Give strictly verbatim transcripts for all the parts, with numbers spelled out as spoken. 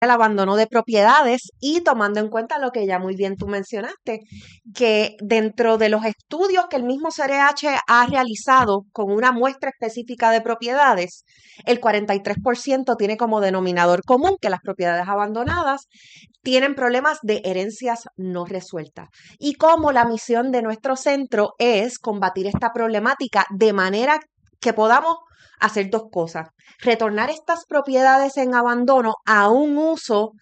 el abandono de propiedades y tomando en cuenta lo que ya muy bien tú mencionaste, que dentro de los estudios que el mismo C R H ha realizado con una muestra específica de propiedades, el cuarenta y tres por ciento tiene como denominador común que las propiedades abandonadas tienen problemas de herencias no resueltas. Y como la misión de nuestro centro es combatir esta problemática de manera que podamos hacer dos cosas: retornar estas propiedades en abandono a un uso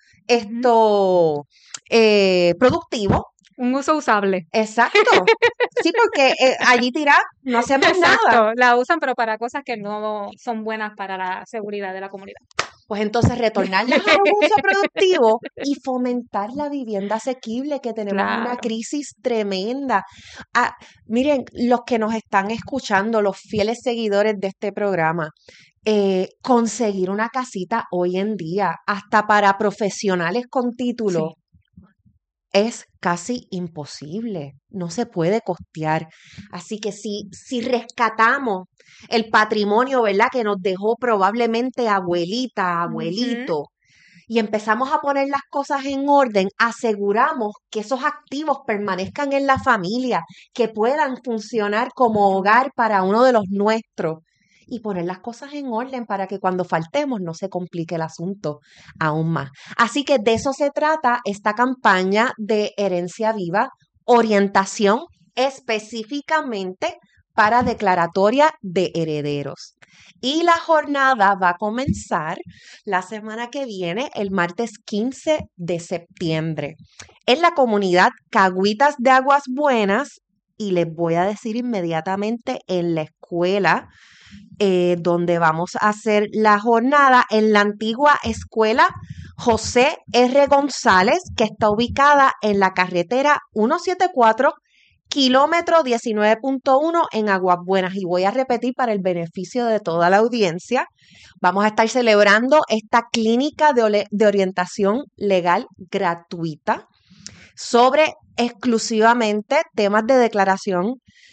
esto eh, productivo. Un uso usable. Exacto. Sí, porque eh, allí tirá, no hacemos Exacto. nada. La usan, pero para cosas que no son buenas para la seguridad de la comunidad. Pues entonces retornarlas a un uso productivo y fomentar la vivienda asequible, que tenemos Claro. una crisis tremenda. Ah, miren, los que nos están escuchando, los fieles seguidores de este programa, eh, conseguir una casita hoy en día, hasta para profesionales con título, Sí. es casi imposible, no se puede costear. Así que si, si rescatamos el patrimonio, ¿verdad?, que nos dejó probablemente abuelita, abuelito, Ujú. y empezamos a poner las cosas en orden, aseguramos que esos activos permanezcan en la familia, que puedan funcionar como hogar para uno de los nuestros. Y poner las cosas en orden para que cuando faltemos no se complique el asunto aún más. Así que de eso se trata esta campaña de Herencia Viva, orientación específicamente para declaratoria de herederos. Y la jornada va a comenzar la semana que viene, el martes quince de septiembre, en la comunidad Cagüitas de Aguas Buenas, y les voy a decir inmediatamente en la escuela eh, donde vamos a hacer la jornada, en la antigua escuela José R. González, que está ubicada en la carretera ciento setenta y cuatro, kilómetro diecinueve punto uno en Aguas Buenas. Y voy a repetir para el beneficio de toda la audiencia, vamos a estar celebrando esta clínica de, ole- de orientación legal gratuita sobre exclusivamente temas de declaración,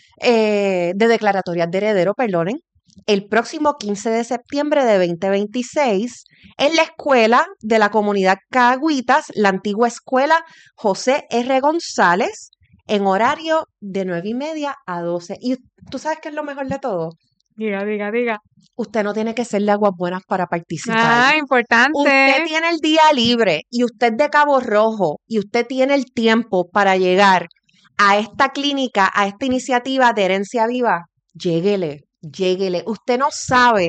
eh, de declaratorias de heredero, perdonen, el próximo quince de septiembre de veinte veintiséis en la escuela de la comunidad Cagüitas, la antigua escuela José R. González, en horario de nueve y media a doce. Y tú sabes qué es lo mejor de todo. Diga, diga, diga. Usted no tiene que ser de Aguas Buenas para participar. Ah, importante. Usted tiene el día libre y usted de Cabo Rojo y usted tiene el tiempo para llegar a esta clínica, a esta iniciativa de Herencia Viva. Lléguele, lléguele. Usted no sabe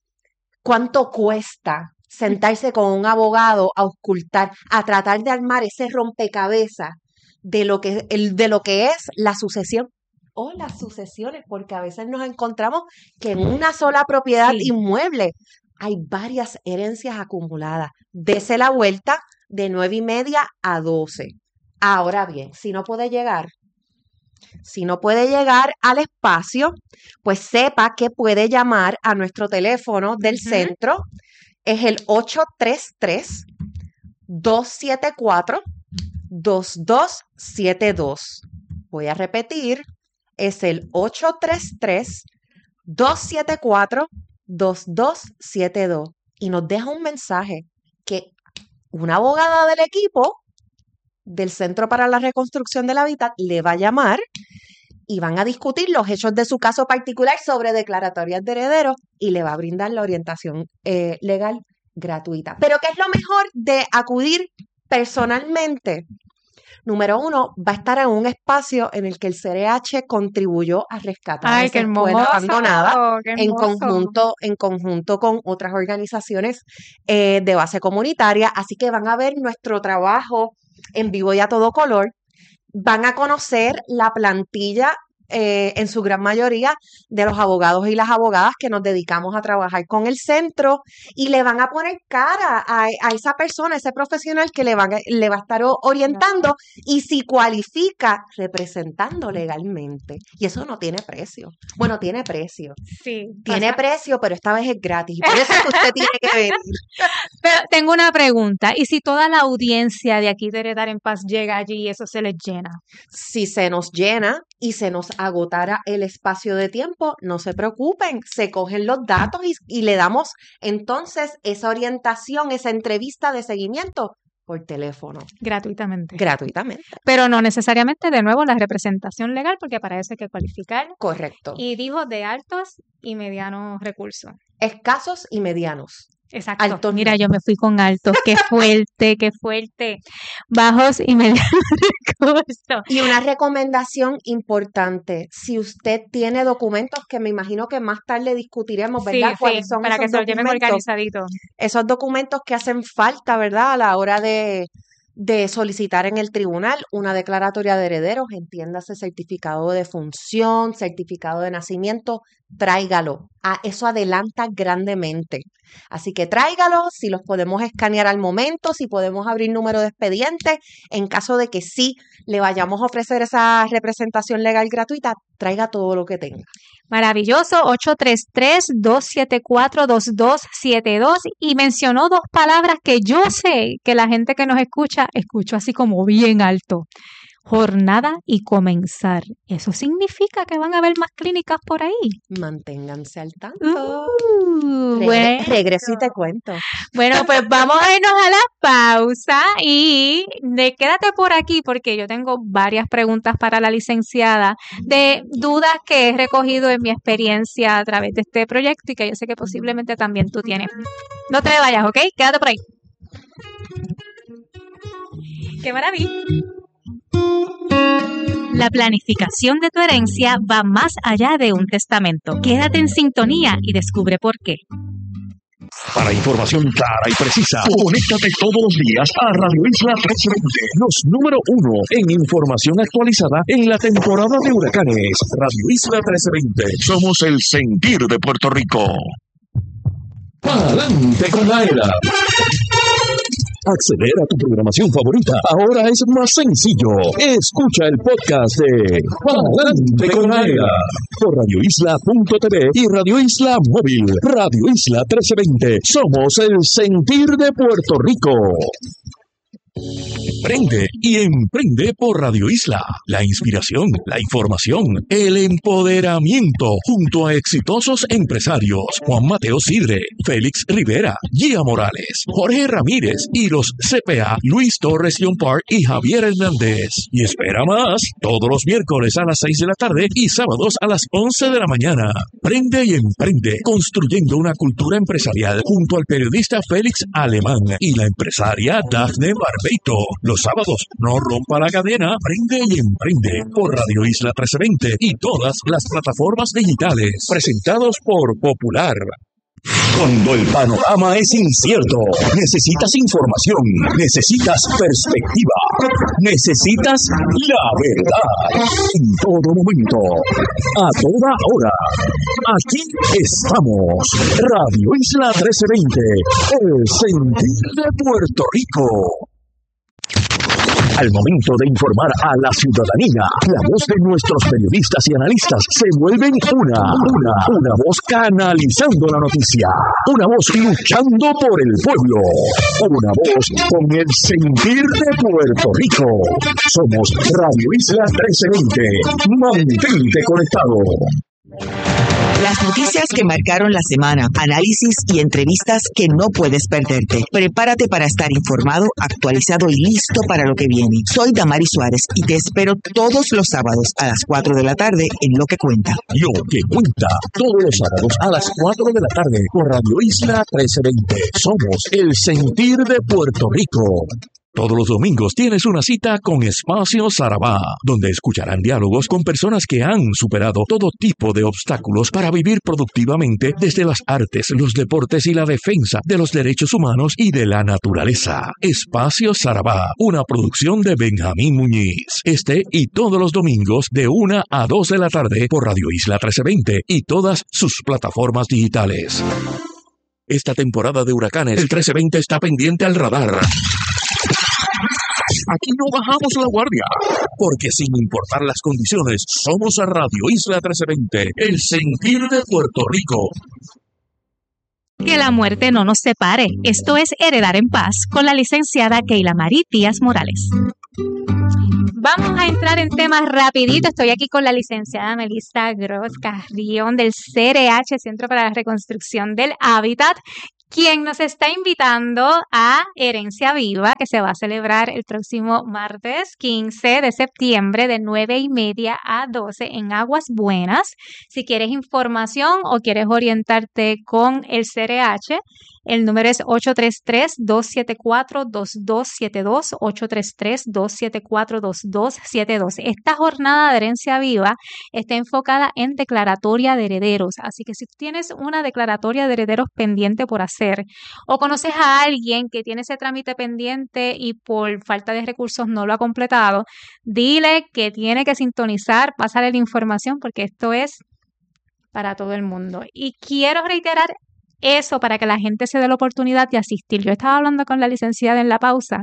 cuánto cuesta sentarse con un abogado a auscultar, a tratar de armar ese rompecabezas de lo que, el, de lo que es la sucesión o las sucesiones, porque a veces nos encontramos que en una sola propiedad Sí. inmueble hay varias herencias acumuladas. Dese la vuelta de nueve y media a doce. Ahora bien, si no puede llegar, si no puede llegar al espacio, pues sepa que puede llamar a nuestro teléfono del Ujú. centro. Es el ocho tres tres, dos siete cuatro, dos dos siete dos. Voy a repetir, es el ocho tres tres, dos siete cuatro, dos dos siete dos. Y nos deja un mensaje que una abogada del equipo del Centro para la Reconstrucción del Hábitat le va a llamar y van a discutir los hechos de su caso particular sobre declaratorias de herederos y le va a brindar la orientación eh, legal gratuita. Pero ¿qué es lo mejor de acudir personalmente? Número uno, va a estar en un espacio en el que el C R H contribuyó a rescatar Ay, esa qué escuela hermoso, abandonada qué en hermoso. conjunto, en conjunto con otras organizaciones eh, de base comunitaria. Así que van a ver nuestro trabajo en vivo y a todo color. Van a conocer la plantilla eh, en su gran mayoría de los abogados y las abogadas que nos dedicamos a trabajar con el centro y le van a poner cara a, a esa persona, a ese profesional que le, van a- le va a estar o- orientando y si cualifica representando legalmente. Y eso no tiene precio. Bueno, tiene precio. Sí, Tiene pasa. precio, pero esta vez es gratis. Por eso es que usted tiene que venir. Pero tengo una pregunta. ¿Y si toda la audiencia de aquí de Heredar en Paz llega allí y eso se les llena? Si se nos llena y se nos agotara el espacio de tiempo, no se preocupen, se cogen los datos y, y le damos entonces esa orientación, esa entrevista de seguimiento por teléfono. Gratuitamente. Gratuitamente. Pero no necesariamente, de nuevo, la representación legal, porque para eso hay que cualificar. Correcto. Y dijo de altos y medianos recursos. Escasos y medianos. Exacto. Altos Mira, no. yo me fui con altos. Qué fuerte, qué fuerte. Bajos y medianos recursos. Y una recomendación importante, si usted tiene documentos que me imagino que más tarde discutiremos, ¿verdad? Sí, ¿Cuáles sí, son para esos que se lo lleven documentos? organizadito. Esos documentos que hacen falta, ¿verdad? A la hora de, de solicitar en el tribunal una declaratoria de herederos, entiéndase certificado de función, certificado de nacimiento, tráigalo. Ah, eso adelanta grandemente. Así que tráigalo, si los podemos escanear al momento, si podemos abrir número de expediente, en caso de que sí le vayamos a ofrecer esa representación legal gratuita, traiga todo lo que tenga. Maravilloso, ocho tres tres, dos siete cuatro, dos dos siete dos, y mencionó dos palabras que yo sé que la gente que nos escucha, escuchó así como bien alto. Jornada y comenzar. Eso significa que van a haber más clínicas por ahí. Manténganse al tanto. Uh, Regre- bueno. regreso y te cuento. Bueno, pues vamos a irnos a la pausa y de, quédate por aquí porque yo tengo varias preguntas para la licenciada de dudas que he recogido en mi experiencia a través de este proyecto y que yo sé que posiblemente también tú tienes. No te me vayas, ¿ok? Quédate por ahí. ¡Qué maravilla! La planificación de tu herencia va más allá de un testamento. Quédate en sintonía y descubre por qué. Para información clara y precisa, conéctate todos los días a Radio Isla trescientos veinte, los número uno en información actualizada en la temporada de huracanes. Radio Isla trescientos veinte, somos el sentir de Puerto Rico. Pa'lante con la era. Acceder a tu programación favorita ahora es más sencillo. Escucha el podcast de Pa'lante con la era por radio isla punto t v y Radio Isla Móvil. Radio Isla trescientos veinte. Somos el sentir de Puerto Rico. Prende y emprende por Radio Isla. La inspiración, la información, el empoderamiento junto a exitosos empresarios Juan Mateo Sidre, Félix Rivera, Gia Morales, Jorge Ramírez y los C P A Luis Torres John Park y Javier Hernández. Y espera más, todos los miércoles a las seis de la tarde y sábados a las once de la mañana. Prende y emprende, construyendo una cultura empresarial junto al periodista Félix Alemán y la empresaria Dafne Barbeito. Los sábados, no rompa la cadena, prende y emprende por Radio Isla trescientos veinte y todas las plataformas digitales, presentados por Popular. Cuando el panorama es incierto, necesitas información, necesitas perspectiva, necesitas la verdad. En todo momento, a toda hora. Aquí estamos. Radio Isla trescientos veinte, el sentir de Puerto Rico. Al momento de informar a la ciudadanía, la voz de nuestros periodistas y analistas se vuelven una, una, una voz canalizando la noticia, una voz luchando por el pueblo, una voz con el sentir de Puerto Rico. Somos Radio Isla trescientos veinte. Mantente conectado. Las noticias que marcaron la semana, análisis y entrevistas que no puedes perderte. Prepárate para estar informado, actualizado y listo para lo que viene. Soy Damari Suárez y te espero todos los sábados a las cuatro de la tarde en Lo que Cuenta. Lo que Cuenta, todos los sábados a las cuatro de la tarde por Radio Isla trescientos veinte. Somos el sentir de Puerto Rico. Todos los domingos tienes una cita con Espacio Sarabá, donde escucharán diálogos con personas que han superado todo tipo de obstáculos para vivir productivamente desde las artes, los deportes y la defensa de los derechos humanos y de la naturaleza. Espacio Sarabá, una producción de Benjamín Muñiz. Este y todos los domingos de una a dos de la tarde por Radio Isla trescientos veinte y todas sus plataformas digitales. Esta temporada de huracanes, el trescientos veinte está pendiente al radar. Aquí no bajamos la guardia, porque sin importar las condiciones, somos a Radio Isla trescientos veinte, el sentir de Puerto Rico. Que la muerte no nos separe. Esto es Heredar en Paz con la licenciada Keila Marí Díaz Morales. Vamos a entrar en temas rapidito. Estoy aquí con la licenciada Melissa Gross Carrión del C R H, Centro para la Reconstrucción del Hábitat, quien nos está invitando a Herencia Viva, que se va a celebrar el próximo martes quince de septiembre de nueve y media a doce en Aguas Buenas. Si quieres información o quieres orientarte con el C R H, el número es ocho tres tres, dos siete cuatro, dos dos siete dos, ocho tres tres, dos siete cuatro, dos dos siete dos. Esta jornada de Herencia Viva está enfocada en declaratoria de herederos, así que si tú tienes una declaratoria de herederos pendiente por hacer o conoces a alguien que tiene ese trámite pendiente y por falta de recursos no lo ha completado, dile que tiene que sintonizar, pásale la información porque esto es para todo el mundo. Y quiero reiterar eso para que la gente se dé la oportunidad de asistir. Yo estaba hablando con la licenciada en la pausa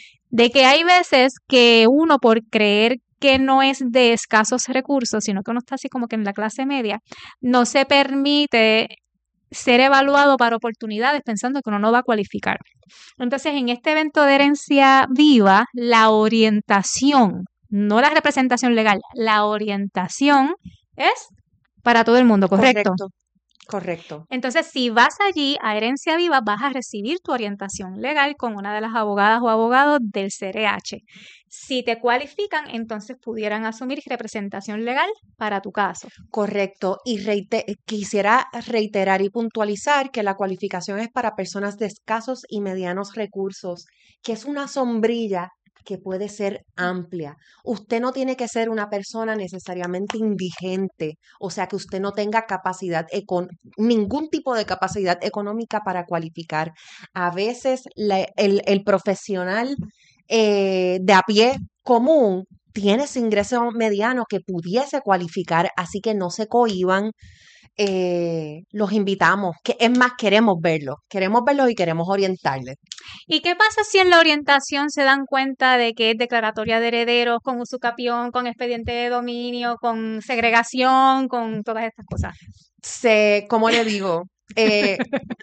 de que hay veces que uno, por creer que no es de escasos recursos, sino que uno está así como que en la clase media, no se permite ser evaluado para oportunidades pensando que uno no va a cualificar. Entonces, en este evento de Herencia Viva, la orientación, no la representación legal, la orientación es para todo el mundo, ¿correcto? Correcto. Correcto. Entonces, si vas allí a Herencia Viva, vas a recibir tu orientación legal con una de las abogadas o abogados del C R H. Si te cualifican, entonces pudieran asumir representación legal para tu caso. Correcto. Y reite- quisiera reiterar y puntualizar que la cualificación es para personas de escasos y medianos recursos, que es una sombrilla que puede ser amplia. Usted no tiene que ser una persona necesariamente indigente, o sea que usted no tenga capacidad, econ- ningún tipo de capacidad económica para cualificar. A veces la- el, el profesional eh, de a pie común tiene ese ingreso mediano que pudiese cualificar, así que no se cohíban. Eh, los invitamos, que es más, queremos verlos, queremos verlos y queremos orientarles. ¿Y qué pasa si en la orientación se dan cuenta de que es declaratoria de herederos, con usucapión, con expediente de dominio, con segregación, con todas estas cosas? Se, como le digo, eh,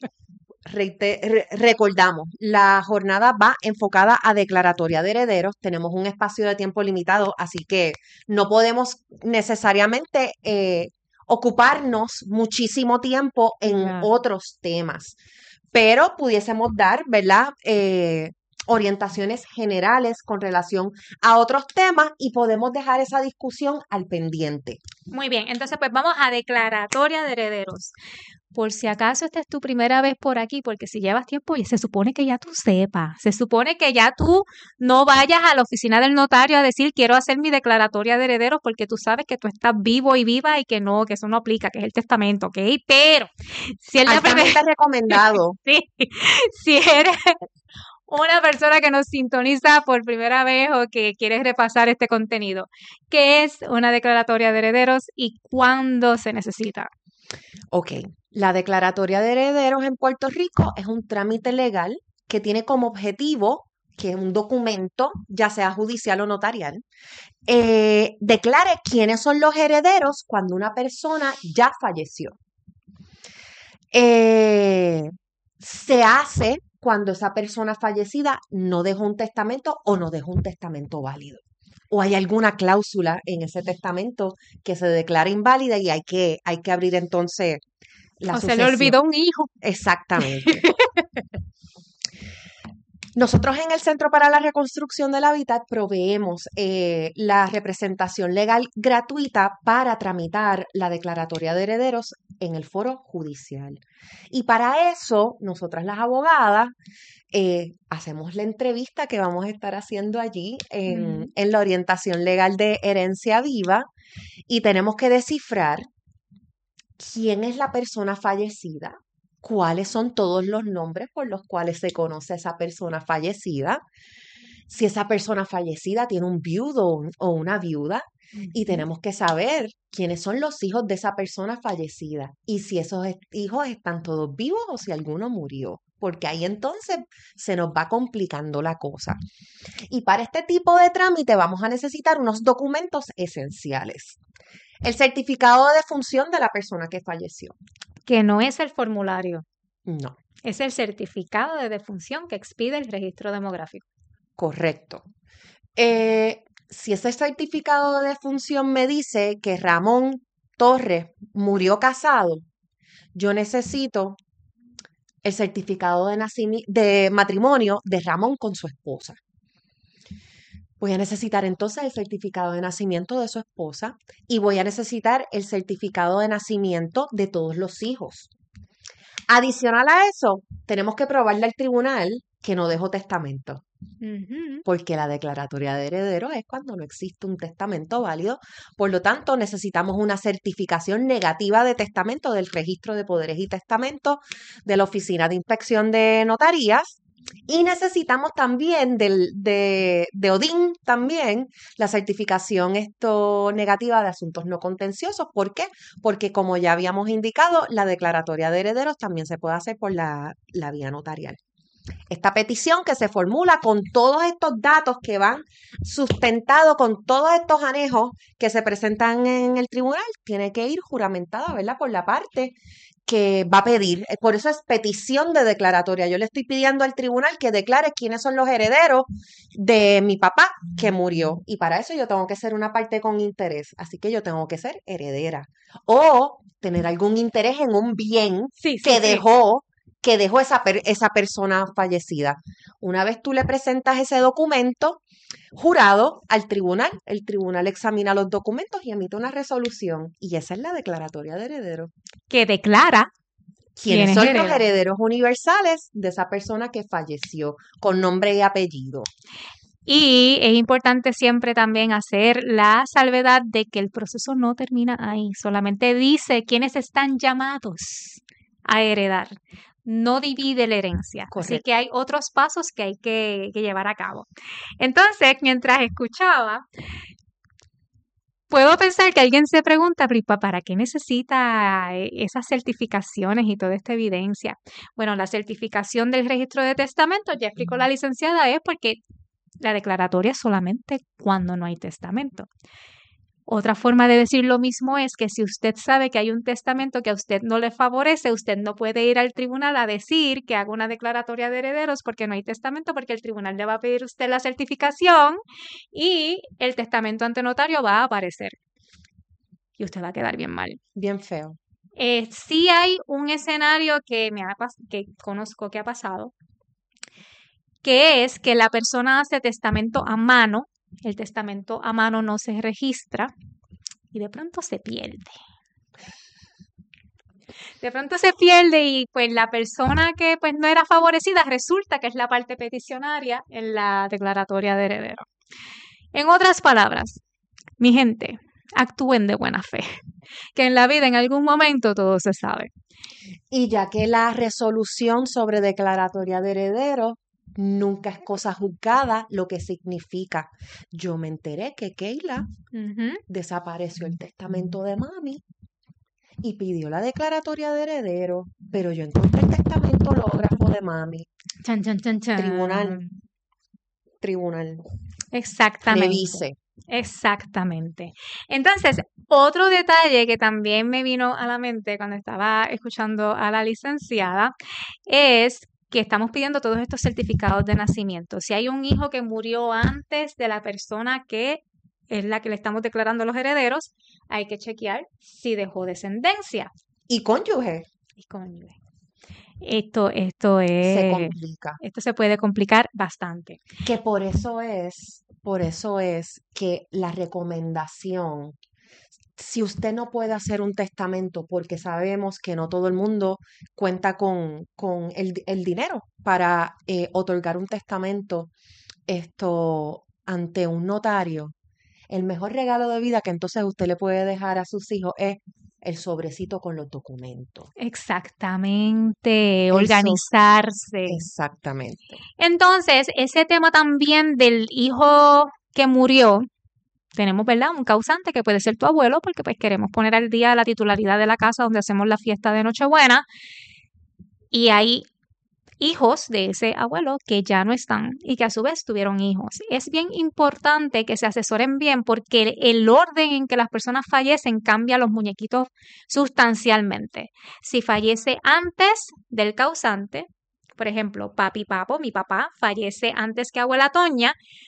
reite- re- recordamos, la jornada va enfocada a declaratoria de herederos. Tenemos un espacio de tiempo limitado, así que no podemos necesariamente eh, ocuparnos muchísimo tiempo en Claro. otros temas, pero pudiésemos dar, ¿verdad? Eh, orientaciones generales con relación a otros temas y podemos dejar esa discusión al pendiente. Muy bien, entonces pues vamos a declaratoria de herederos. Por si acaso esta es tu primera vez por aquí, porque si llevas tiempo, se supone que ya tú sepas, se supone que ya tú no vayas a la oficina del notario a decir quiero hacer mi declaratoria de herederos porque tú sabes que tú estás vivo y viva y que no, que eso no aplica, que es el testamento, ¿ok? Pero si es la primera Altamente recomendado. sí, si eres una persona que nos sintoniza por primera vez o que quieres repasar este contenido, ¿qué es una declaratoria de herederos y cuándo se necesita? Ok, la declaratoria de herederos en Puerto Rico es un trámite legal que tiene como objetivo que un documento, ya sea judicial o notarial, eh, declare quiénes son los herederos cuando una persona ya falleció. Eh, se hace cuando esa persona fallecida no dejó un testamento o no dejó un testamento válido. O hay alguna cláusula en ese testamento que se declara inválida y hay que, hay que abrir entonces la O se le sucesión. olvidó un hijo. Exactamente. Nosotros en el Centro para la Reconstrucción del Hábitat proveemos eh, la representación legal gratuita para tramitar la declaratoria de herederos en el foro judicial. Y para eso, nosotras las abogadas eh, hacemos la entrevista que vamos a estar haciendo allí en, Ujú. en la orientación legal de Herencia Viva y tenemos que descifrar quién es la persona fallecida, cuáles son todos los nombres por los cuales se conoce a esa persona fallecida, si esa persona fallecida tiene un viudo o un- o una viuda, y tenemos que saber quiénes son los hijos de esa persona fallecida y si esos est- hijos están todos vivos o si alguno murió, porque ahí entonces se nos va complicando la cosa. Y para este tipo de trámite vamos a necesitar unos documentos esenciales. El certificado de defunción de la persona que falleció. Que no es el formulario, No, es el certificado de defunción que expide el registro demográfico. correcto. Eh, Si ese certificado de defunción me dice que Ramón Torres murió casado, yo necesito el certificado de, nacimi- de matrimonio de Ramón con su esposa. Voy a necesitar entonces el certificado de nacimiento de su esposa y voy a necesitar el certificado de nacimiento de todos los hijos. Adicional a eso, tenemos que probarle al tribunal que no dejó testamento, Ujú. porque la declaratoria de heredero es cuando no existe un testamento válido. Por lo tanto, necesitamos una certificación negativa de testamento del Registro de Poderes y Testamentos de la Oficina de Inspección de Notarías. Y necesitamos también del, de, de ODIN también la certificación esto negativa de asuntos no contenciosos. ¿Por qué? Porque como ya habíamos indicado, la declaratoria de herederos también se puede hacer por la, la vía notarial. Esta petición que se formula con todos estos datos que van sustentados, con todos estos anejos que se presentan en el tribunal, tiene que ir juramentada, ¿verdad? Por la parte que va a pedir. Por eso es petición de declaratoria. Yo le estoy pidiendo al tribunal que declare quiénes son los herederos de mi papá que murió. Y para eso yo tengo que ser una parte con interés. Así que yo tengo que ser heredera. O tener algún interés en un bien Sí, sí, que sí. dejó que dejó esa, per- esa persona fallecida. Una vez tú le presentas ese documento jurado al tribunal, el tribunal examina los documentos y emite una resolución. Y esa es la declaratoria de heredero. Que declara ¿Quiénes quiénes son los heredan. herederos universales de esa persona que falleció con nombre y apellido? Y es importante siempre también hacer la salvedad de que el proceso no termina ahí, solamente dice quiénes están llamados a heredar, no divide la herencia. Así Correcto. que hay otros pasos que hay que, que llevar a cabo. Entonces, mientras escuchaba, puedo pensar que alguien se pregunta, "Pero, ¿y pa- ¿para qué necesita eh, esas certificaciones y toda esta evidencia?" Bueno, la certificación del registro de testamento, ya explicó la licenciada, es porque la declaratoria es solamente cuando no hay testamento. Otra forma de decir lo mismo es que si usted sabe que hay un testamento que a usted no le favorece, usted no puede ir al tribunal a decir que haga una declaratoria de herederos porque no hay testamento, porque el tribunal le va a pedir a usted la certificación y el testamento ante notario va a aparecer. Y usted va a quedar bien mal. Bien feo. Eh, sí hay un escenario que, me ha, pas- que conozco que ha pasado, que es que la persona hace testamento a mano, el testamento a mano no se registra y de pronto se pierde. De pronto se pierde y pues la persona que pues no era favorecida resulta que es la parte peticionaria en la declaratoria de heredero. En otras palabras, mi gente, actúen de buena fe, que en la vida en algún momento todo se sabe. Y ya que la resolución sobre declaratoria de heredero nunca es cosa juzgada, lo que significa, yo me enteré que Keila Ujú. desapareció el testamento de mami y pidió la declaratoria de heredero, pero yo encontré el testamento hológrafo de mami. Chan, chan, chan, chan. Tribunal. Tribunal, Exactamente. revise. Exactamente. Entonces, otro detalle que también me vino a la mente cuando estaba escuchando a la licenciada es que estamos pidiendo todos estos certificados de nacimiento. Si hay un hijo que murió antes de la persona que es la que le estamos declarando los herederos, hay que chequear si dejó descendencia. Y cónyuge, Y cónyuge. Esto, esto se es, complica. esto se puede complicar bastante. Que por eso es, por eso es que la recomendación, si usted no puede hacer un testamento, porque sabemos que no todo el mundo cuenta con, con el, el dinero para eh, otorgar un testamento esto ante un notario, el mejor regalo de vida que entonces usted le puede dejar a sus hijos es el sobrecito con los documentos. Exactamente, El so- organizarse. Exactamente. Entonces, ese tema también del hijo que murió, tenemos, ¿verdad? Un causante que puede ser tu abuelo, porque pues queremos poner al día la titularidad de la casa donde hacemos la fiesta de Nochebuena. Y hay hijos de ese abuelo que ya no están y que a su vez tuvieron hijos. Es bien importante que se asesoren bien porque el orden en que las personas fallecen cambia los muñequitos sustancialmente. Si fallece antes del causante, por ejemplo, papi papo, mi papá, fallece antes que abuela Toña,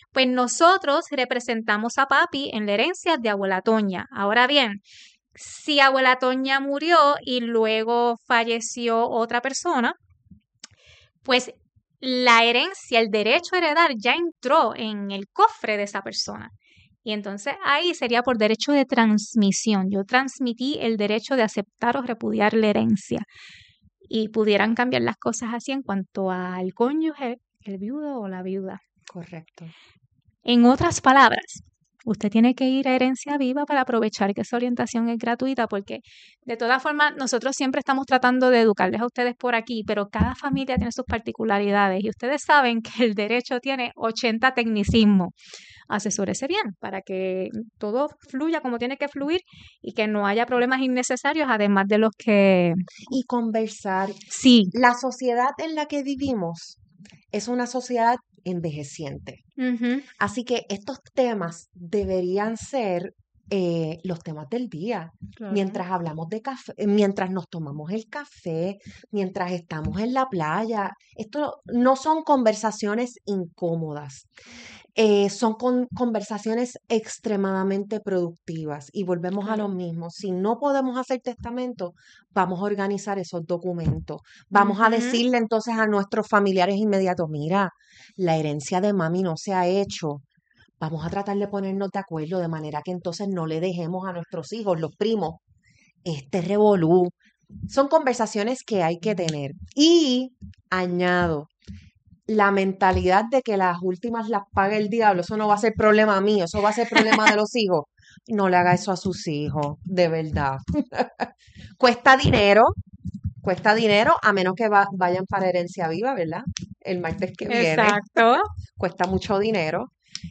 Pues nosotros representamos a papi en la herencia de abuela Toña. Ahora bien, si abuela Toña murió y luego falleció otra persona, pues la herencia, el derecho a heredar ya entró en el cofre de esa persona. Y entonces ahí sería por derecho de transmisión. Yo transmití el derecho de aceptar o repudiar la herencia. Y pudieran cambiar las cosas así en cuanto al cónyuge, el viudo o la viuda. Correcto. En otras palabras, usted tiene que ir a Herencia Viva para aprovechar que esa orientación es gratuita, porque de todas formas nosotros siempre estamos tratando de educarles a ustedes por aquí, pero cada familia tiene sus particularidades y ustedes saben que el derecho tiene ochenta tecnicismos. Asesórese bien para que todo fluya como tiene que fluir y que no haya problemas innecesarios, además de los que... Y conversar. Sí. La sociedad en la que vivimos es una sociedad envejeciente. Uh-huh. Así que estos temas deberían ser eh, los temas del día. Claro. Mientras hablamos de café, mientras nos tomamos el café, mientras estamos en la playa. Esto no son conversaciones incómodas. Eh, son con, conversaciones extremadamente productivas y volvemos Claro. a lo mismo. Si no podemos hacer testamento, vamos a organizar esos documentos. Vamos Uh-huh. a decirle entonces a nuestros familiares inmediatos, mira, la herencia de mami no se ha hecho. Vamos a tratar de ponernos de acuerdo de manera que entonces no le dejemos a nuestros hijos, los primos, este revolú. Son conversaciones que hay que tener. Y añado, la mentalidad de que las últimas las paga el diablo, eso no va a ser problema mío, eso va a ser problema de los hijos. No le haga eso a sus hijos, de verdad. Cuesta dinero, cuesta dinero, a menos que va, vayan para Herencia Viva, ¿verdad? El martes que viene. Exacto. Cuesta mucho dinero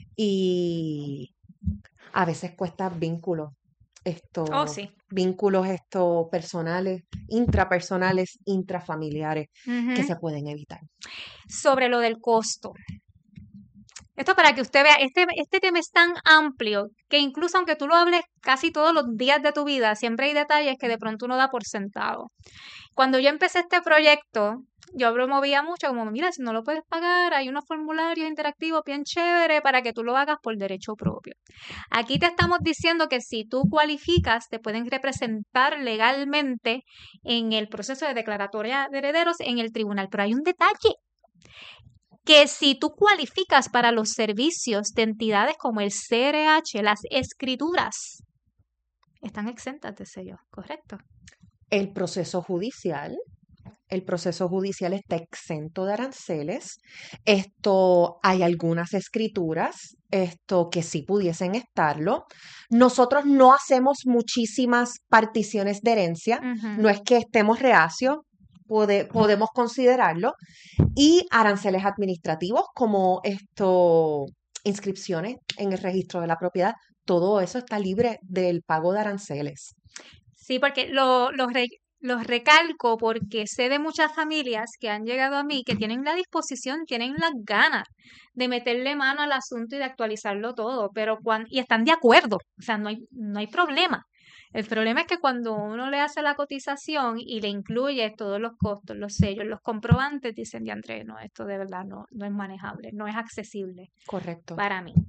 y a veces cuesta vínculos. Esto, Oh, sí. vínculos esto, personales, intrapersonales, intrafamiliares, Uh-huh. que se pueden evitar. Sobre lo del costo. Esto para que usted vea, este, este tema es tan amplio que incluso aunque tú lo hables casi todos los días de tu vida, siempre hay detalles que de pronto uno da por sentado. Cuando yo empecé este proyecto, yo promovía mucho como, mira, si no lo puedes pagar, hay unos formularios interactivos bien chéveres para que tú lo hagas por derecho propio. Aquí te estamos diciendo que si tú cualificas, te pueden representar legalmente en el proceso de declaratoria de herederos en el tribunal, pero hay un detalle. Que si tú cualificas para los servicios de entidades como el C R H, las escrituras están exentas de sello, ¿correcto? El proceso judicial, el proceso judicial está exento de aranceles. Esto, hay algunas escrituras, esto que sí pudiesen estarlo. Nosotros no hacemos muchísimas particiones de herencia, Uh-huh. no es que estemos reacios, pode, podemos considerarlo. Y aranceles administrativos como esto, inscripciones en el registro de la propiedad, todo eso está libre del pago de aranceles. Sí, porque lo, los, re, los recalco porque sé de muchas familias que han llegado a mí que tienen la disposición, tienen las ganas de meterle mano al asunto y de actualizarlo todo, pero cuando, y están de acuerdo, o sea, no hay, no hay problema. El problema es que cuando uno le hace la cotización y le incluye todos los costos, los sellos, los comprobantes, dicen, de Andrés, no, esto de verdad no, no es manejable, no es accesible. Correcto. Para mí.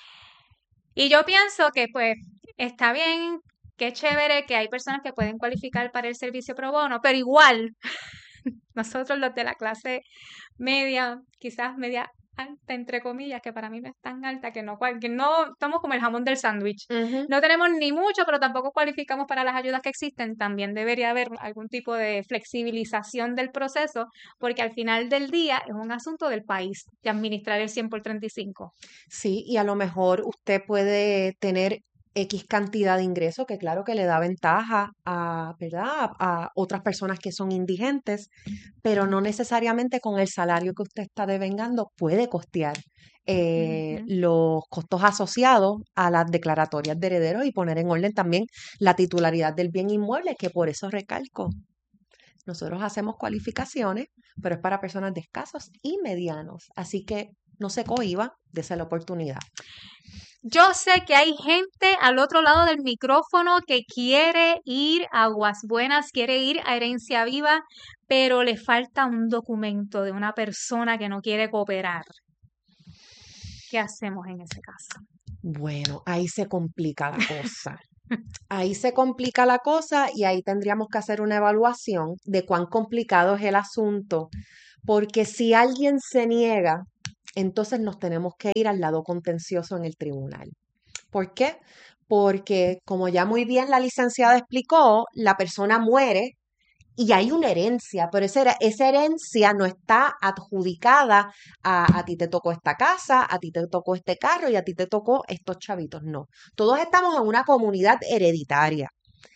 Y yo pienso que pues está bien, qué chévere que hay personas que pueden cualificar para el servicio pro bono, pero igual nosotros los de la clase media, quizás media alta, entre comillas, que para mí no es tan alta, que no, que no estamos como el jamón del sándwich. Uh-huh. No tenemos ni mucho, pero tampoco cualificamos para las ayudas que existen. También debería haber algún tipo de flexibilización del proceso, porque al final del día es un asunto del país, de administrar el cien por treinta y cinco. Sí, y a lo mejor usted puede tener X cantidad de ingresos, que claro que le da ventaja a, ¿verdad? a, a otras personas que son indigentes, pero no necesariamente con el salario que usted está devengando puede costear eh, Ujú. los costos asociados a las declaratorias de herederos y poner en orden también la titularidad del bien inmueble, que por eso recalco. Nosotros hacemos cualificaciones, pero es para personas de escasos y medianos, así que no se cohiba, dése la oportunidad. Yo sé que hay gente al otro lado del micrófono que quiere ir a Aguas Buenas, quiere ir a Herencia Viva, pero le falta un documento de una persona que no quiere cooperar. ¿qué hacemos en ese caso? Bueno, ahí se complica la cosa. Ahí se complica la cosa y ahí tendríamos que hacer una evaluación de cuán complicado es el asunto, porque si alguien se niega, entonces nos tenemos que ir al lado contencioso en el tribunal. ¿Por qué? Porque, como ya muy bien la licenciada explicó, la persona muere y hay una herencia, pero esa, esa herencia no está adjudicada a, a ti te tocó esta casa, a ti te tocó este carro y a ti te tocó estos chavitos. No, todos estamos en una comunidad hereditaria.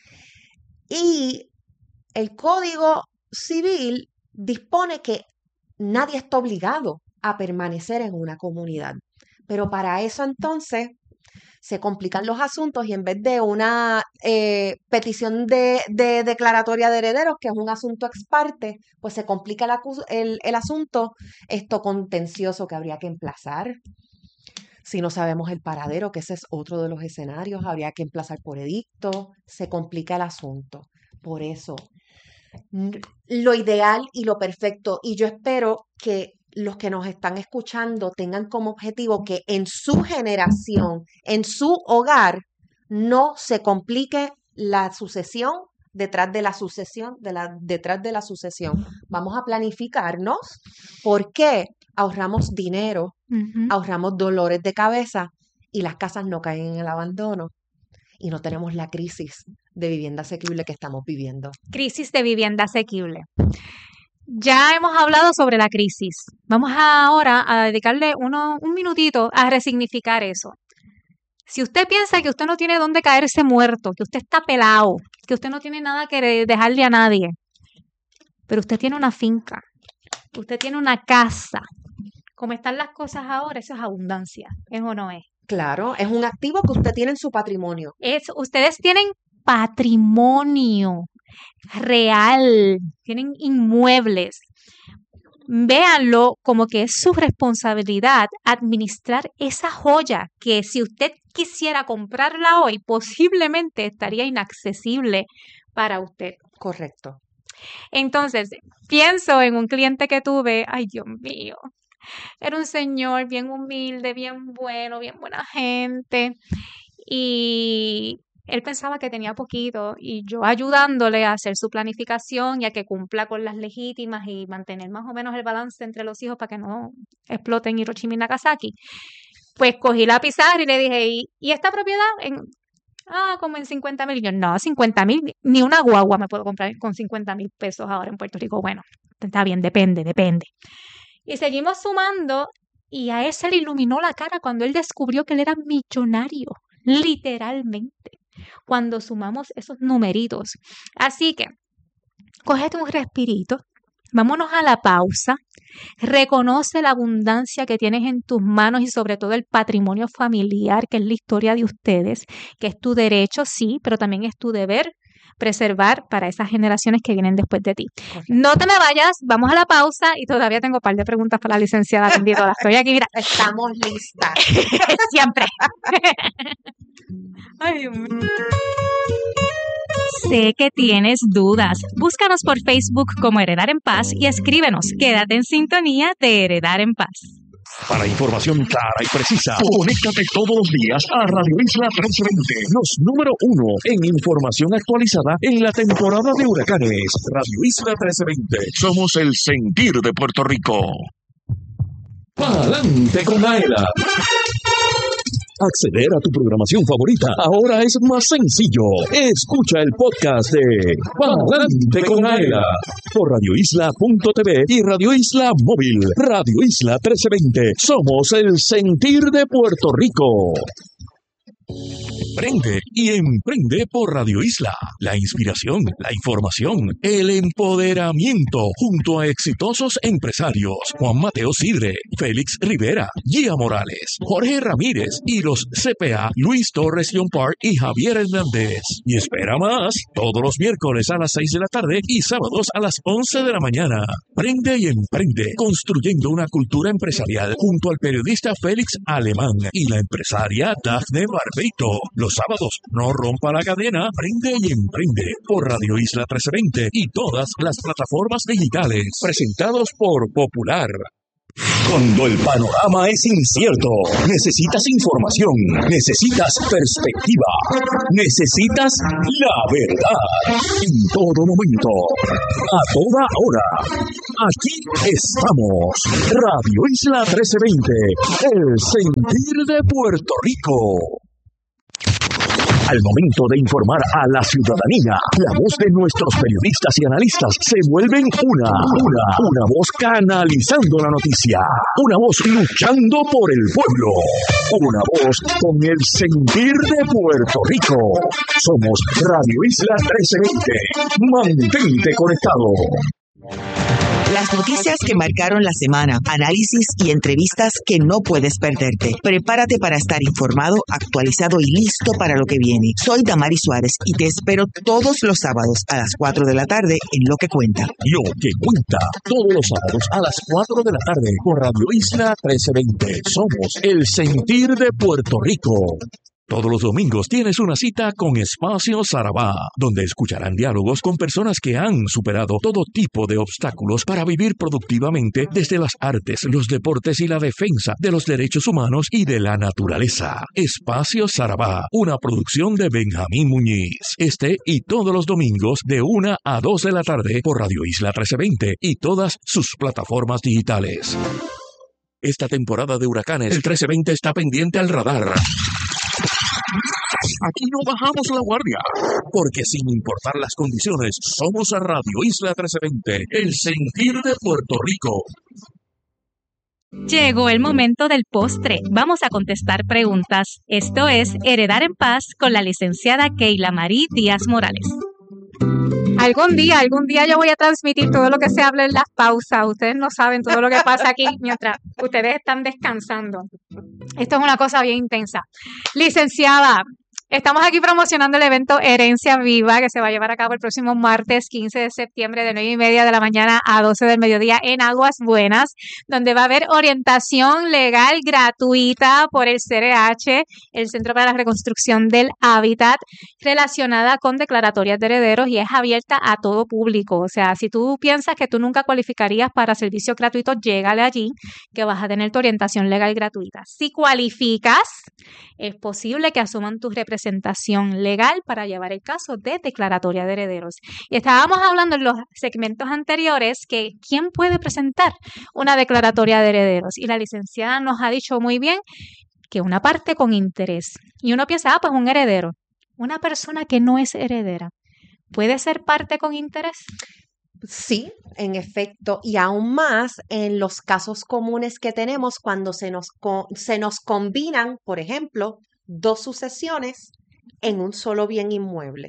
Y el Código Civil dispone que nadie está obligado a permanecer en una comunidad. Pero para eso entonces se complican los asuntos y en vez de una eh, petición de, de declaratoria de herederos, que es un asunto ex parte, pues se complica el, acu- el, el asunto, esto contencioso que habría que emplazar. Si no sabemos el paradero, que ese es otro de los escenarios, habría que emplazar por edicto, se complica el asunto. Por eso, lo ideal y lo perfecto, y yo espero que los que nos están escuchando tengan como objetivo que en su generación, en su hogar, no se complique la sucesión detrás de la sucesión, de la, detrás de la sucesión. Vamos a planificarnos porque ahorramos dinero, Uh-huh. ahorramos dolores de cabeza y las casas no caen en el abandono y no tenemos la crisis de vivienda asequible que estamos viviendo. Crisis de vivienda asequible. Ya hemos hablado sobre la crisis. Vamos ahora a dedicarle uno, un minutito a resignificar eso. Si usted piensa que usted no tiene dónde caerse muerto, que usted está pelado, que usted no tiene nada que dejarle a nadie, pero usted tiene una finca, usted tiene una casa, como están las cosas ahora, eso es abundancia, ¿es o no es? Claro, es un activo que usted tiene en su patrimonio. Es, ustedes tienen patrimonio real, tienen inmuebles. Véanlo como que es su responsabilidad administrar esa joya que si usted quisiera comprarla hoy, posiblemente estaría inaccesible para usted. Correcto. Entonces, pienso en un cliente que tuve, ay Dios mío, era un señor bien humilde, bien bueno, bien buena gente y él pensaba que tenía poquito y yo ayudándole a hacer su planificación y a que cumpla con las legítimas y mantener más o menos el balance entre los hijos para que no exploten Hiroshima y Nagasaki. Pues cogí la pizarra y le dije, ¿y, y esta propiedad? En, ah, como en cincuenta mil. Yo, no, cincuenta mil, ni una guagua me puedo comprar con cincuenta mil pesos ahora en Puerto Rico. Bueno, está bien, depende, depende. Y seguimos sumando y a él se le iluminó la cara cuando él descubrió que él era millonario, literalmente, cuando sumamos esos numeritos. Así que, cógete un respirito, vámonos a la pausa, reconoce la abundancia que tienes en tus manos y sobre todo el patrimonio familiar, que es la historia de ustedes, que es tu derecho, sí, pero también es tu deber preservar para esas generaciones que vienen después de ti. Correcto. No te me vayas, vamos a la pausa y todavía tengo un par de preguntas para la licenciada Tendito. Estoy aquí, mira. Estamos listas. Siempre. Ay, Dios mío. Sé que tienes dudas. Búscanos por Facebook como Heredar en Paz y escríbenos. Quédate en sintonía de Heredar en Paz. Para información clara y precisa, conéctate todos los días a Radio Isla trescientos veinte, los número uno en información actualizada en la temporada de huracanes. Radio Isla trescientos veinte, somos el sentir de Puerto Rico. ¡Pa'lante con Aela! Acceder a tu programación favorita ahora es más sencillo. Escucha el podcast de Pa'lante con Aela por radio isla punto t v y Radio Isla Móvil. Radio Isla trescientos veinte. Somos el sentir de Puerto Rico. Prende y emprende por Radio Isla. La inspiración, la información, el empoderamiento junto a exitosos empresarios Juan Mateo Sidre, Félix Rivera, Gia Morales, Jorge Ramírez y los C P A Luis Torres John Park y Javier Hernández. Y espera más, todos los miércoles a las seis de la tarde y sábados a las once de la mañana. Prende y emprende, construyendo una cultura empresarial junto al periodista Félix Alemán y la empresaria Dafne Barbeito. Los sábados, no rompa la cadena, prende y emprende por Radio Isla trescientos veinte y todas las plataformas digitales, presentados por Popular. Cuando el panorama es incierto, necesitas información, necesitas perspectiva, necesitas la verdad. En todo momento, a toda hora. Aquí estamos. Radio Isla trece veinte, el sentir de Puerto Rico. Al momento de informar a la ciudadanía, la voz de nuestros periodistas y analistas se vuelven una, una, una voz canalizando la noticia, una voz luchando por el pueblo, una voz con el sentir de Puerto Rico. Somos Radio Isla trece veinte. Mantente conectado. Las noticias que marcaron la semana, análisis y entrevistas que no puedes perderte. Prepárate para estar informado, actualizado y listo para lo que viene. Soy Damari Suárez y te espero todos los sábados a las cuatro de la tarde en Lo que Cuenta. Lo que Cuenta, todos los sábados a las cuatro de la tarde por Radio Isla trece veinte. Somos el sentir de Puerto Rico. Todos los domingos tienes una cita con Espacio Sarabá, donde escucharán diálogos con personas que han superado todo tipo de obstáculos para vivir productivamente desde las artes, los deportes y la defensa de los derechos humanos y de la naturaleza. Espacio Sarabá, una producción de Benjamín Muñiz. Este y todos los domingos de una a dos de la tarde por Radio Isla trece veinte y todas sus plataformas digitales. Esta temporada de huracanes, el trece veinte está pendiente al radar. Aquí no bajamos la guardia, porque sin importar las condiciones, somos a Radio Isla trece veinte, el sentir de Puerto Rico. Llegó el momento del postre. Vamos a contestar preguntas. Esto es Heredar en Paz con la licenciada Keila Marie Díaz Morales. Algún día, algún día yo voy a transmitir todo lo que se habla en las pausas. Ustedes no saben todo lo que pasa aquí mientras ustedes están descansando. Esto es una cosa bien intensa. Licenciada, estamos aquí promocionando el evento Herencia Viva que se va a llevar a cabo el próximo martes quince de septiembre de nueve y media de la mañana a doce del mediodía en Aguas Buenas, donde va a haber orientación legal gratuita por el C R H, el Centro para la Reconstrucción del Hábitat, relacionada con declaratorias de herederos y es abierta a todo público. O sea, si tú piensas que tú nunca cualificarías para servicios gratuitos, llégale allí que vas a tener tu orientación legal gratuita. Si cualificas, es posible que asuman tu representación legal para llevar el caso de declaratoria de herederos. Y estábamos hablando en los segmentos anteriores que quién puede presentar una declaratoria de herederos. Y la licenciada nos ha dicho muy bien que una parte con interés. Y uno piensa, ah, pues un heredero. Una persona que no es heredera, ¿puede ser parte con interés? Sí, en efecto, y aún más en los casos comunes que tenemos cuando se nos, co- se nos combinan, por ejemplo, dos sucesiones en un solo bien inmueble.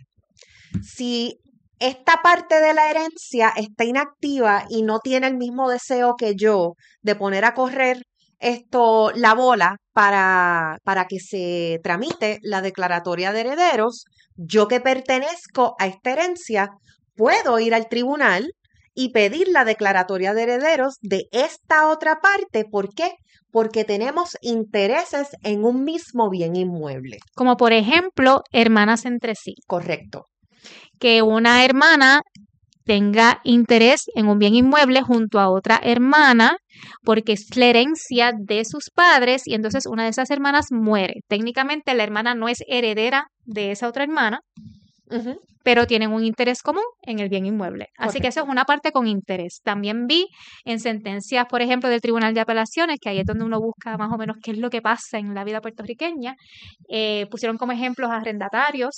Si esta parte de la herencia está inactiva y no tiene el mismo deseo que yo de poner a correr esto, la bola para, para que se tramite la declaratoria de herederos, yo que pertenezco a esta herencia, puedo ir al tribunal y pedir la declaratoria de herederos de esta otra parte. ¿Por qué? Porque tenemos intereses en un mismo bien inmueble. Como por ejemplo, hermanas entre sí. Correcto. Que una hermana tenga interés en un bien inmueble junto a otra hermana porque es la herencia de sus padres y entonces una de esas hermanas muere. Técnicamente la hermana no es heredera de esa otra hermana, Ujú. pero tienen un interés común en el bien inmueble. Así que eso es Correcto. una parte con interés. También vi en sentencias, por ejemplo, del Tribunal de Apelaciones, que ahí es donde uno busca más o menos qué es lo que pasa en la vida puertorriqueña, eh, pusieron como ejemplos a arrendatarios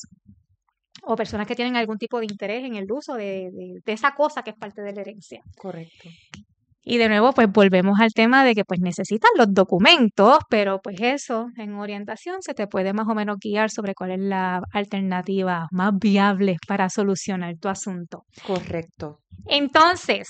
o personas que tienen algún tipo de interés en el uso de, de- de esa cosa que es parte de la herencia. Correcto. Y de nuevo, pues volvemos al tema de que pues necesitan los documentos, pero pues eso, en orientación se te puede más o menos guiar sobre cuál es la alternativa más viable para solucionar tu asunto. Correcto. Entonces,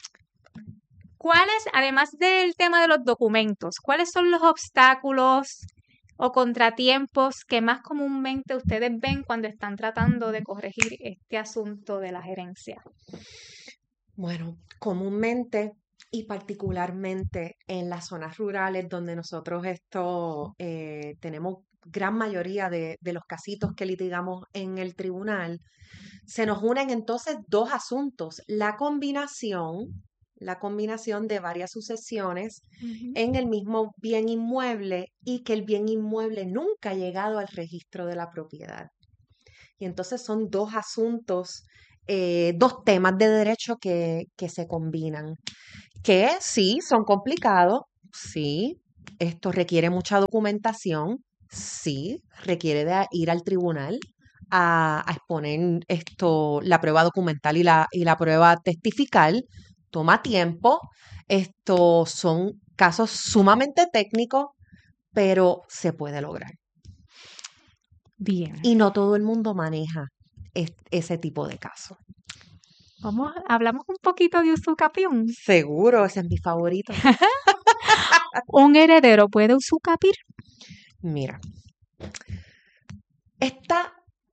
¿cuáles, además del tema de los documentos, cuáles son los obstáculos o contratiempos que más comúnmente ustedes ven cuando están tratando de corregir este asunto de la gerencia? Bueno, comúnmente y particularmente en las zonas rurales donde nosotros esto eh, tenemos gran mayoría de, de los casitos que litigamos en el tribunal, se nos unen entonces dos asuntos, la combinación la combinación de varias sucesiones Ujú. en el mismo bien inmueble y que el bien inmueble nunca ha llegado al registro de la propiedad. Y entonces son dos asuntos, eh, dos temas de derecho que, que se combinan, que sí son complicados, sí, esto requiere mucha documentación, sí, requiere de ir al tribunal a, a exponer esto, la prueba documental y la, y la prueba testifical, toma tiempo, estos son casos sumamente técnicos, pero se puede lograr. Bien. Y no todo el mundo maneja es- ese tipo de casos. Vamos, hablamos un poquito de usucapión. Seguro, ese es mi favorito. ¿Un heredero puede usucapir? Mira, esta,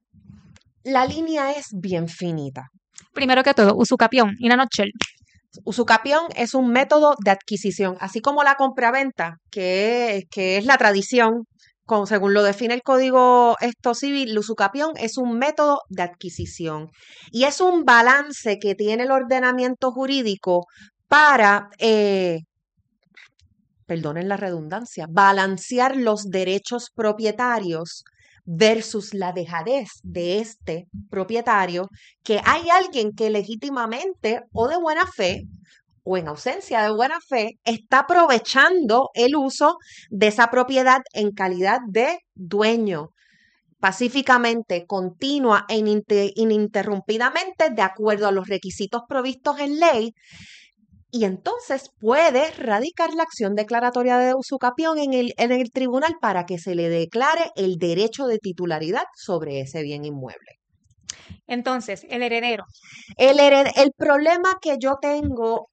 la línea es bien finita. Primero que todo, usucapión, in a nutshell. Usucapión es un método de adquisición, así como la compraventa, que, que es la tradición, con, según lo define el Código esto civil, el usucapión es un método de adquisición y es un balance que tiene el ordenamiento jurídico para, eh, perdonen la redundancia, balancear los derechos propietarios versus la dejadez de este propietario, que hay alguien que legítimamente o de buena fe o en ausencia de buena fe está aprovechando el uso de esa propiedad en calidad de dueño, pacíficamente, continua e ininterrumpidamente de acuerdo a los requisitos provistos en ley. Y entonces puede radicar la acción declaratoria de usucapión en el, en el tribunal para que se le declare el derecho de titularidad sobre ese bien inmueble. Entonces, el heredero. El, hered- el problema que yo tengo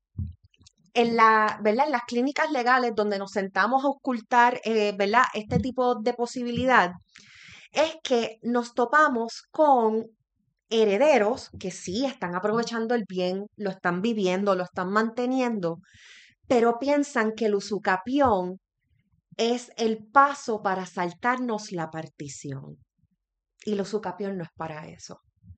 en, la, ¿verdad? En las clínicas legales donde nos sentamos a ocultar eh, ¿verdad? Este tipo de posibilidad es que nos topamos con herederos que sí están aprovechando el bien, lo están viviendo, lo están manteniendo, pero piensan que el usucapión es el paso para saltarnos la partición. Y el usucapión no es para eso.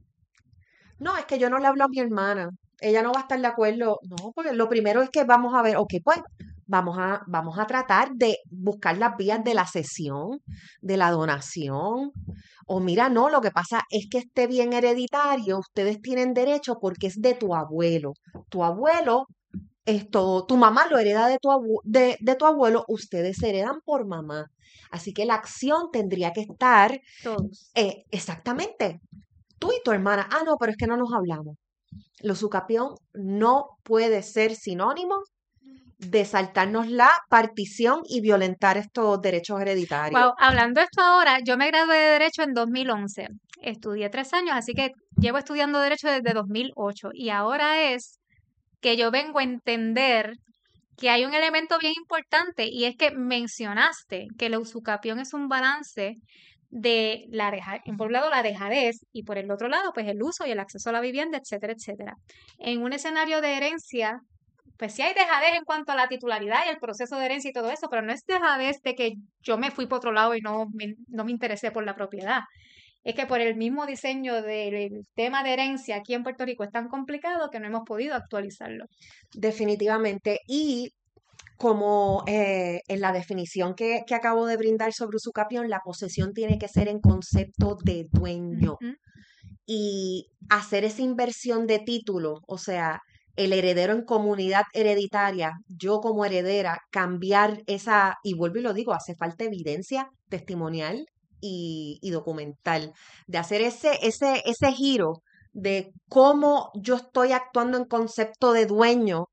No, es que yo no le hablo a mi hermana. Ella no va a estar de acuerdo. No, porque lo primero es que vamos a ver, ok, pues vamos a, vamos a tratar de buscar las vías de la cesión, de la donación. O mira, no, lo que pasa es que este bien hereditario, ustedes tienen derecho porque es de tu abuelo. Tu abuelo, esto, tu mamá lo hereda de tu, abu- de, de tu abuelo, ustedes heredan por mamá. Así que la acción tendría que estar Todos. eh, exactamente tú y tu hermana. Ah, no, pero es que no nos hablamos. El usucapión no puede ser sinónimo de saltarnos la partición y violentar estos derechos hereditarios. Wow, hablando de esto ahora, yo me gradué de Derecho en dos mil once. Estudié tres años, así que llevo estudiando Derecho desde dos mil ocho. Y ahora es que yo vengo a entender que hay un elemento bien importante y es que mencionaste que la usucapión es un balance de la deja, por un lado la dejadez y por el otro lado pues el uso y el acceso a la vivienda, etcétera, etcétera. En un escenario de herencia, pues sí hay dejadez en cuanto a la titularidad y el proceso de herencia y todo eso, pero no es dejadez de que yo me fui por otro lado y no me, no me interesé por la propiedad. Es que por el mismo diseño del tema de herencia aquí en Puerto Rico es tan complicado que no hemos podido actualizarlo. Definitivamente. Y como eh, en la definición que, que acabo de brindar sobre usucapión, la posesión tiene que ser en concepto de dueño. Ujú. Y hacer esa inversión de título, o sea, el heredero en comunidad hereditaria, yo como heredera, cambiar esa, y vuelvo y lo digo, hace falta evidencia testimonial y, y documental, de hacer ese, ese, ese giro de cómo yo estoy actuando en concepto de dueño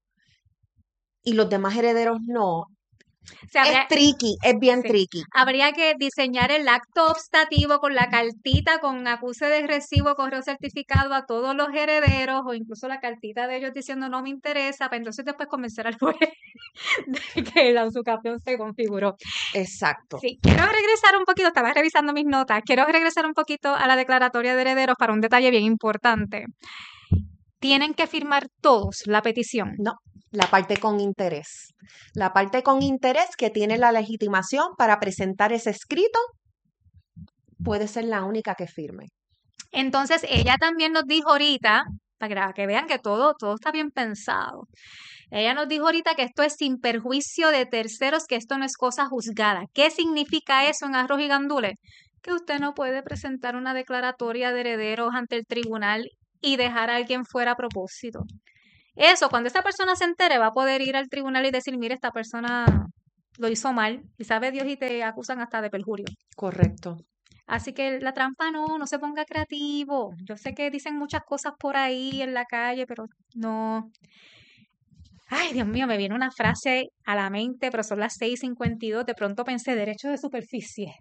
y los demás herederos no. O sea, Es habría, tricky, es bien sí, tricky. habría que diseñar el acto obstativo con la cartita, con acuse de recibo, correo certificado a todos los herederos o incluso la cartita de ellos diciendo no me interesa, para entonces después convencer al juez de que la usucapión se configuró. Exacto. Sí, quiero regresar un poquito, estaba revisando mis notas, quiero regresar un poquito a la declaratoria de herederos para un detalle bien importante. Tienen que firmar todos la petición. No, la parte con interés. La parte con interés que tiene la legitimación para presentar ese escrito puede ser la única que firme. Entonces, ella también nos dijo ahorita para que, que vean que todo, todo está bien pensado. Ella nos dijo ahorita que esto es sin perjuicio de terceros, que esto no es cosa juzgada. ¿Qué significa eso en arroz y gandules? Que usted no puede presentar una declaratoria de herederos ante el tribunal y dejar a alguien fuera a propósito. Eso, cuando esa persona se entere, va a poder ir al tribunal y decir, mire, esta persona lo hizo mal, y sabe Dios, y te acusan hasta de perjurio. Correcto. Así que la trampa no, no se ponga creativo. Yo sé que dicen muchas cosas por ahí en la calle, pero no. Ay, Dios mío, me viene una frase a la mente, pero son las seis cincuenta y dos. De pronto pensé, derecho de superficie.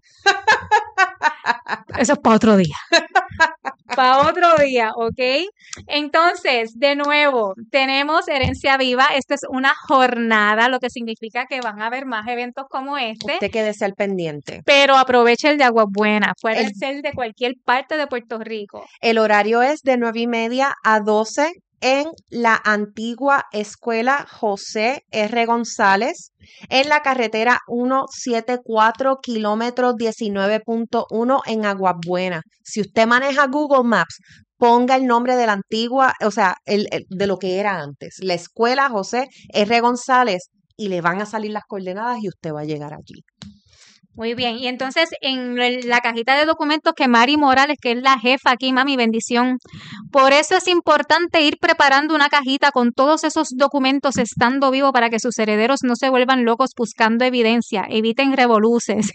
Eso es para otro día. Para otro día, ¿ok? Entonces, de nuevo, tenemos Herencia Viva. Esta es una jornada, lo que significa que van a haber más eventos como este. Usted quédese al pendiente. Pero aproveche el de Aguas Buenas. Puede El- ser de cualquier parte de Puerto Rico. El horario es de nueve y media a doce en la antigua Escuela José R. González, en la carretera ciento setenta y cuatro, kilómetro diecinueve punto uno en Aguas Buenas. Si usted maneja Google Maps, ponga el nombre de la antigua, o sea, el, el- de lo que era antes, la Escuela José R. González, y le van a salir las coordenadas y usted va a llegar allí. Muy bien. Y entonces, en el- la cajita de documentos que Mari Morales, que es la jefa aquí, mami, bendición. Por eso es importante ir preparando una cajita con todos esos documentos estando vivo para que sus herederos no se vuelvan locos buscando evidencia. Eviten revoluces.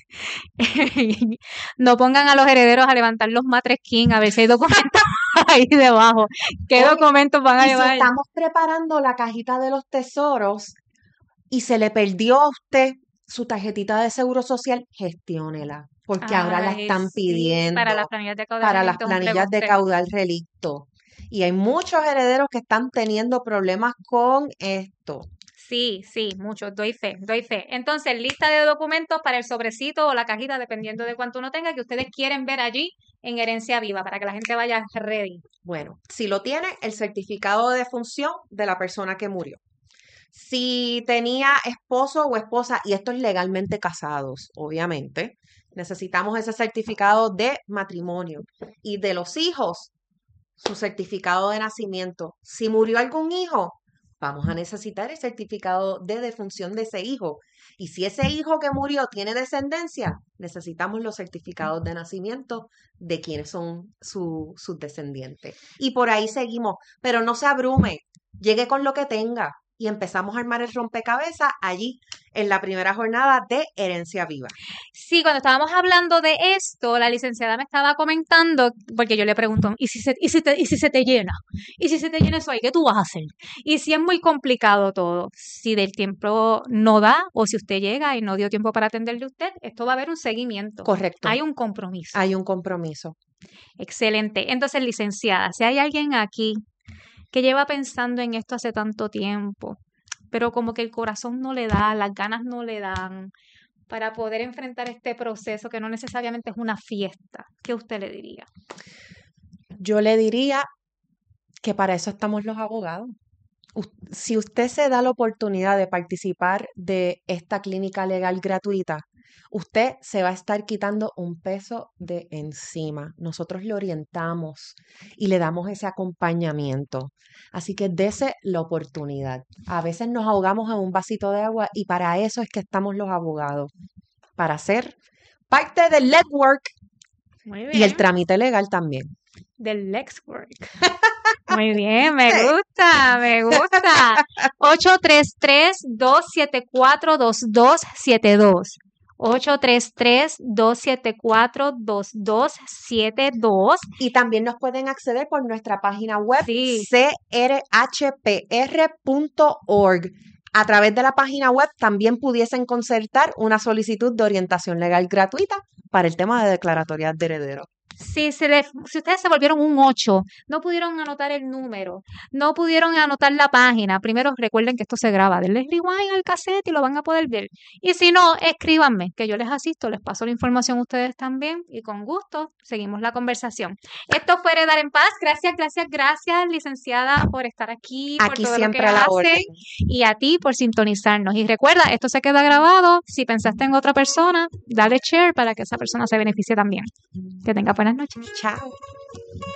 No pongan a los herederos a levantar los matres king a ver si hay documentos ahí debajo. ¿Qué Oye, documentos van a Y si llevar? estamos preparando la cajita de los tesoros y se le perdió a usted su tarjetita de seguro social, gestiónela, porque ahora la Ay, están sí, pidiendo para las planillas de caudal para las relicto es un planillas de embuste. caudal relicto. Y hay muchos herederos que están teniendo problemas con esto. Sí, sí, mucho, doy fe, doy fe. Entonces, lista de documentos para el sobrecito o la cajita, dependiendo de cuánto uno tenga, que ustedes quieren ver allí en Herencia Viva, para que la gente vaya ready. Bueno, si lo tiene, el certificado de defunción de la persona que murió. Si tenía esposo o esposa, y estos legalmente casados, obviamente, necesitamos ese certificado de matrimonio. Y de los hijos, su certificado de nacimiento. Si murió algún hijo, vamos a necesitar el certificado de defunción de ese hijo. Y si ese hijo que murió tiene descendencia, necesitamos los certificados de nacimiento de quienes son su- sus descendientes. Y por ahí seguimos, pero no se abrume, llegue con lo que tenga. Y empezamos a armar el rompecabezas allí en la primera jornada de Herencia Viva. Sí, cuando estábamos hablando de esto, la licenciada me estaba comentando, porque yo le pregunto, ¿y si se, y si te, y si se te llena? ¿Y si se te llena eso ahí? ¿Qué tú vas a hacer? Y si es muy complicado todo, si del tiempo no da, o si usted llega y no dio tiempo para atenderle a usted, esto va a haber un seguimiento. Correcto. Hay un compromiso. Hay un compromiso. Excelente. Entonces, licenciada, si hay alguien aquí que lleva pensando en esto hace tanto tiempo, pero como que el corazón no le da, las ganas no le dan para poder enfrentar este proceso que no necesariamente es una fiesta, ¿qué usted le diría? Yo le diría que para eso estamos los abogados. U- Si usted se da la oportunidad de participar de esta clínica legal gratuita, usted se va a estar quitando un peso de encima. Nosotros le orientamos y le damos ese acompañamiento. Así que dese la oportunidad. A veces nos ahogamos en un vasito de agua y para eso es que estamos los abogados, para hacer parte del legwork Muy y el bien. trámite legal también. Del Lexwork. Muy bien, me gusta, me gusta. ocho tres tres, dos siete cuatro, dos dos siete dos. ocho tres tres, dos siete cuatro, dos dos siete dos. Y también nos pueden acceder por nuestra página web Sí. c r h p r punto org. A través de la página web también pudiesen concertar una solicitud de orientación legal gratuita para el tema de declaratorias de herederos. Si, se le, si ustedes se volvieron un ocho, no pudieron anotar el número, no pudieron anotar la página, primero recuerden que esto se graba, denle rewind al cassette y lo van a poder ver. Y si no, escríbanme, que yo les asisto, les paso la información a ustedes también y con gusto seguimos la conversación. Esto fue Heredar en Paz. Gracias, gracias, gracias, licenciada, por estar aquí, por Aquí todo siempre lo que a la hacen orden. y a ti por sintonizarnos. Y recuerda, esto se queda grabado. Si pensaste en otra persona, dale share para que esa persona se beneficie también. Que tenga buenas noches. Chao.